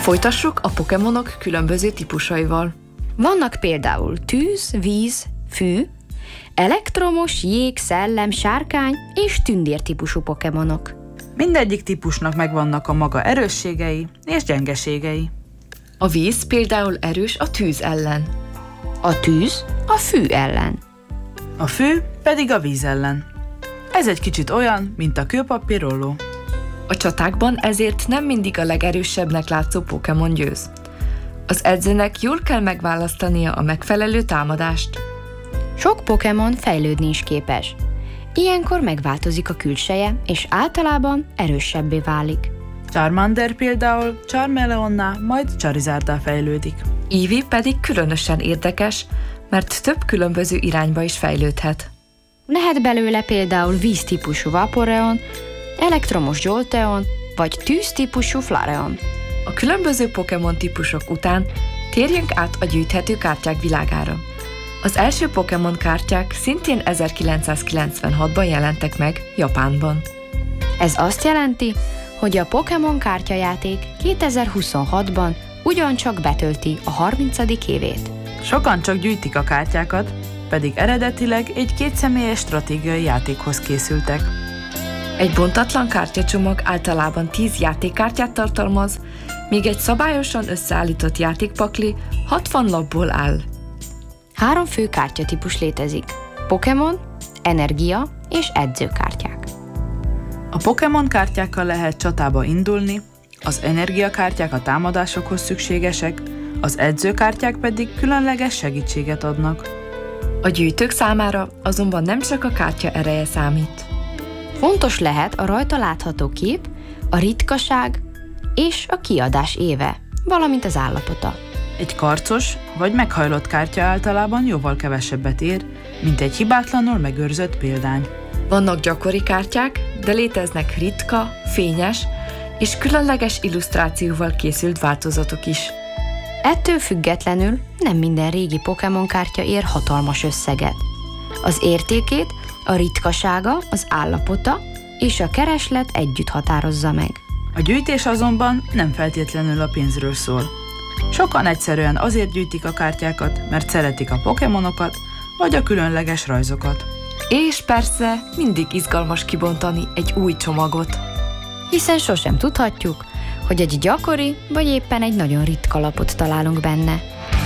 Folytassuk a Pokémonok különböző típusaival. Vannak például tűz, víz, fű, elektromos, jég, szellem, sárkány és tündér típusú Pokémonok. Mindegyik típusnak megvannak a maga erősségei és gyengeségei. A víz például erős a tűz ellen. A tűz a fű ellen. A fű pedig a víz ellen. Ez egy kicsit olyan, mint a kőpapírolló. A csatákban ezért nem mindig a legerősebbnek látszó Pokémon győz. Az edzőnek jól kell megválasztania a megfelelő támadást. Sok Pokémon fejlődni is képes. Ilyenkor megváltozik a külseje, és általában erősebbé válik. Charmander például Charmeleonná, majd Charizarddá fejlődik. Eevee pedig különösen érdekes, mert több különböző irányba is fejlődhet. Lehet belőle például víztípusú Vaporeon, elektromos Jolteon vagy tűztípusú Flareon. A különböző Pokémon típusok után térjünk át a gyűjthető kártyák világára. Az első Pokémon kártyák szintén 1996-ban jelentek meg Japánban. Ez azt jelenti, hogy a Pokémon kártyajáték 2026-ban ugyancsak betölti a 30. évét. Sokan csak gyűjtik a kártyákat, pedig eredetileg egy kétszemélyes stratégiai játékhoz készültek. Egy bontatlan kártyacsomag általában 10 játékkártyát tartalmaz, míg egy szabályosan összeállított játékpakli 60 lapból áll. 3 fő kártyatípus létezik: Pokémon, energia és edzőkártyák. A Pokémon kártyákkal lehet csatába indulni, az energiakártyák a támadásokhoz szükségesek, az edzőkártyák pedig különleges segítséget adnak. A gyűjtők számára azonban nem csak a kártya ereje számít. Fontos lehet a rajta látható kép, a ritkaság és a kiadás éve, valamint az állapota. Egy karcos vagy meghajlott kártya általában jóval kevesebbet ér, mint egy hibátlanul megőrzött példány. Vannak gyakori kártyák, de léteznek ritka, fényes és különleges illusztrációval készült változatok is. Ettől függetlenül nem minden régi Pokémon kártya ér hatalmas összeget. Az értékét a ritkasága, az állapota és a kereslet együtt határozza meg. A gyűjtés azonban nem feltétlenül a pénzről szól. Sokan egyszerűen azért gyűjtik a kártyákat, mert szeretik a Pokémonokat, vagy a különleges rajzokat. És persze mindig izgalmas kibontani egy új csomagot. Hiszen sosem tudhatjuk, hogy egy gyakori vagy éppen egy nagyon ritka lapot találunk benne.